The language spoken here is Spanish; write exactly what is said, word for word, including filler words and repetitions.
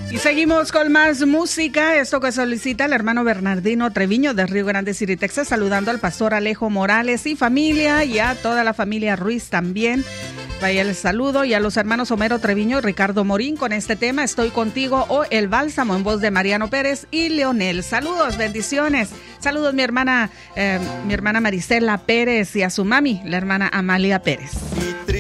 Y seguimos con más música, esto que solicita el hermano Bernardino Treviño de Río Grande City, Texas, saludando al pastor Alejo Morales y familia, y a toda la familia Ruiz también. Vaya el saludo, y a los hermanos Homero Treviño y Ricardo Morín con este tema, Estoy Contigo, o El Bálsamo, en voz de Mariano Pérez y Leonel. Saludos, bendiciones. Saludos mi hermana, eh, mi hermana Marisela Pérez, y a su mami, la hermana Amalia Pérez.